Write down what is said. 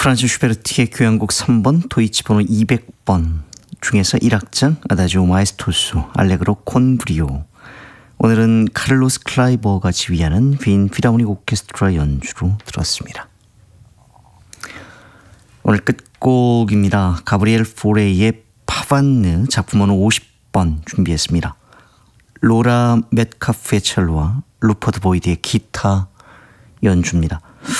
프란츠 슈베르트의 교향곡 3번 도이치 번호 200번 중에서 1악장 아다지오 마에스토소 알레그로 콘 브리오. 오늘은 카를로스 클라이버가 지휘하는 빈 필하모닉 오케스트라 연주로 들었습니다. 오늘 끝곡입니다. 가브리엘 포레이의 파반느 작품 번호 50번 준비했습니다. 로라 맷카프의 첼로와 루퍼드 보이드의 기타 연주입니다.